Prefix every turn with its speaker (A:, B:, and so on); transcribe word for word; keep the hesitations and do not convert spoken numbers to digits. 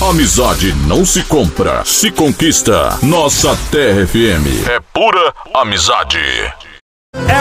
A: Amizade não se compra, se conquista. Nossa Terra F M é pura amizade.
B: É